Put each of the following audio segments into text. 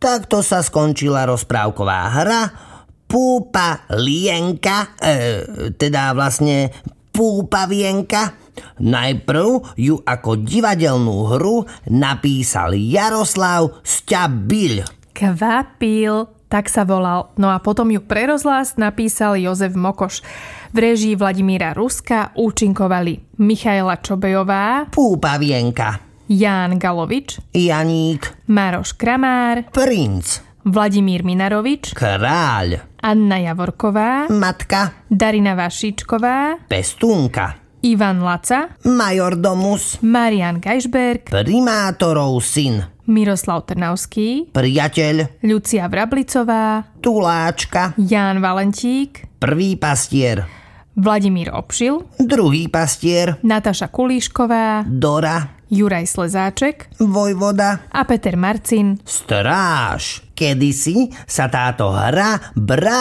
Takto sa skončila rozprávková hra Púpa Lienka, teda vlastne Púpavienka. Najprv ju ako divadelnú hru napísal Jaroslav Sťabil. Kvapil, tak sa volal. No a potom ju pre rozhlas napísal Jozef Mokoš. V réžii Vladimíra Ruska účinkovali Michaela Čobejová, Púpavienka, Ján Galovič, Janík, Mároš Kramár, Princ, Vladimír Minarovič, Kráľ, Anna Javorková, Matka, Darina Vašíčková, Pestúnka, Ivan Laca, Majordomus, Marian Gajšberg, Primátorov syn, Miroslav Trnavský, Priateľ, Lucia Vrablicová, Tuláčka, Ján Valentík, Prvý pastier, Vladimír Obšil, Druhý pastier, Nataša Kulíšková, Dora, Juraj Slezáček Vojvoda, a Peter Marcin. Stráž. Kedysi sa táto hra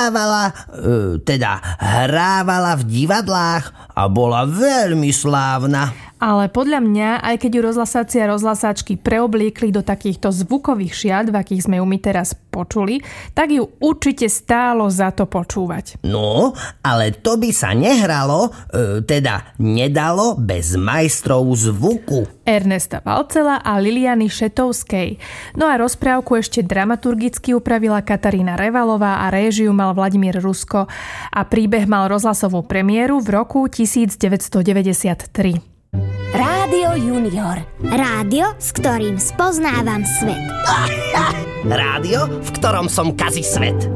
hrávala v divadlách a bola veľmi slávna. Ale podľa mňa, aj keď ju rozhlasáci a rozhlasáčky preobliekli do takýchto zvukových šiat, v akých sme ju my teraz počuli, tak ju určite stálo za to počúvať. No, ale to by sa nehralo, nedalo bez majstrov zvuku. Ernesta Valcela a Liliany Šetovskej. No a rozprávku ešte dramaturgicky upravila Katarína Revalová a réžiu mal Vladimír Rusko a príbeh mal rozhlasovú premiéru v roku 1993. Rádio Junior. Rádio, s ktorým spoznávam svet. Rádio, v ktorom som kazi svet.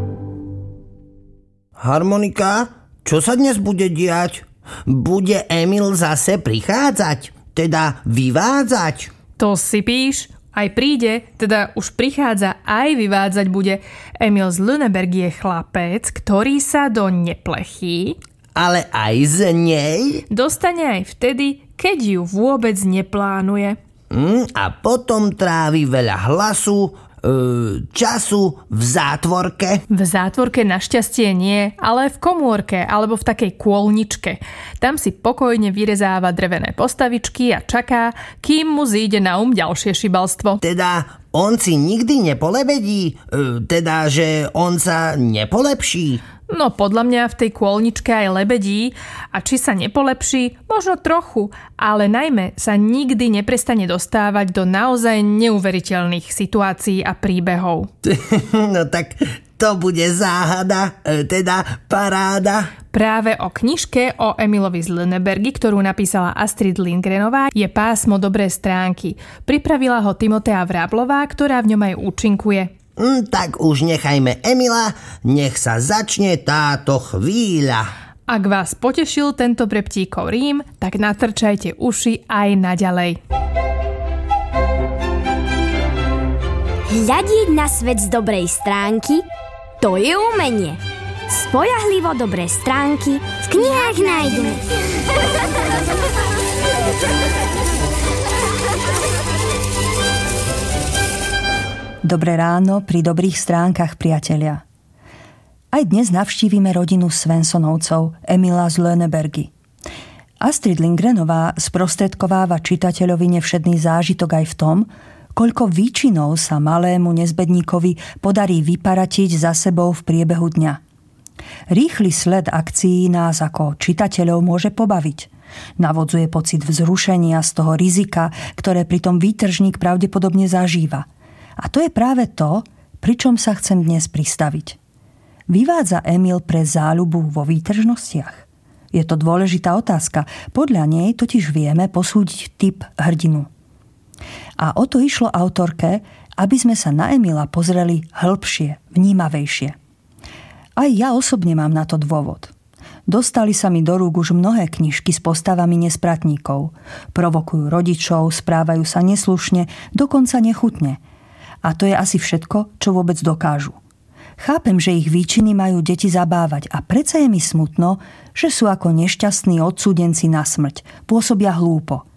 Harmonika, čo sa dnes bude diať? Bude Emil zase prichádzať? Teda vyvádzať? To si píš, aj príde, teda už prichádza, aj vyvádzať bude. Emil z Lüneberg je chlapec, ktorý sa do neplechy, ale aj z nej dostane aj vtedy, keď ju vôbec neplánuje. A potom trávi veľa hlasu, času v zátvorke. V zátvorke našťastie nie, ale v komórke alebo v takej kôlničke. Tam si pokojne vyrezáva drevené postavičky a čaká, kým mu zíde na ďalšie šibalstvo. Teda on si nikdy nepolebedí? Že on sa nepolepší? No podľa mňa v tej kôlničke aj lebedí a či sa nepolepší, možno trochu, ale najmä sa nikdy neprestane dostávať do naozaj neuveriteľných situácií a príbehov. No tak to bude záhada, paráda. Práve o knižke o Emilovi z Lünebergi, ktorú napísala Astrid Lindgrenová, je pásmo Dobré stránky. Pripravila ho Timotea Vráblová, ktorá v ňom aj účinkuje. Tak už nechajme Emila, nech sa začne táto chvíľa. Ak vás potešil tento pre ptíkov rím, tak natrčajte uši aj naďalej. Hľadieť na svet z dobrej stránky, to je umenie. Spoľahlivo dobré stránky v knihách nájdeme. Dobré ráno pri dobrých stránkach, priatelia. Aj dnes navštívime rodinu Svensonovcov, Emila z Lünebergy. Astrid Lindgrenová sprostredkováva čitateľovi nevšedný zážitok aj v tom, koľko výčinov sa malému nezbedníkovi podarí vyparatiť za sebou v priebehu dňa. Rýchly sled akcií nás ako čitateľov môže pobaviť. Navodzuje pocit vzrušenia z toho rizika, ktoré pritom výtržník pravdepodobne zažíva. A to je práve to, pričom sa chcem dnes pristaviť. Vyvádza Emil pre záľubu vo výtržnostiach? Je to dôležitá otázka. Podľa nej totiž vieme posúdiť typ hrdinu. A o to išlo autorke, aby sme sa na Emila pozreli hĺbšie, vnímavejšie. Aj ja osobne mám na to dôvod. Dostali sa mi do rúk už mnohé knižky s postavami nespratníkov. Provokujú rodičov, správajú sa neslušne, dokonca nechutne. A to je asi všetko, čo vôbec dokážu. Chápem, že ich výčiny majú deti zabávať a predsa je mi smutno, že sú ako nešťastní odsúdenci na smrť. Pôsobia hlúpo.